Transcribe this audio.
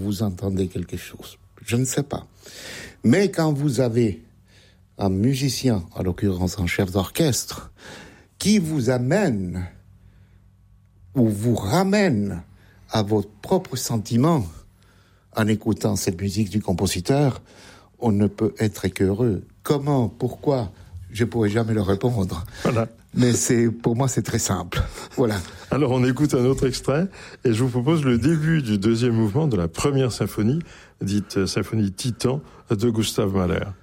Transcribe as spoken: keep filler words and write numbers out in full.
vous entendez quelque chose. Je ne sais pas. Mais quand vous avez un musicien, en l'occurrence un chef d'orchestre, qui vous amène ou vous ramène à votre propre sentiment en écoutant cette musique du compositeur, on ne peut être qu'heureux. Comment, pourquoi, je pourrais jamais le répondre. Voilà. Mais c'est, pour moi, c'est très simple. Voilà. Alors, on écoute un autre extrait, et je vous propose le début du deuxième mouvement de la première symphonie, dite symphonie Titan, de Gustav Mahler.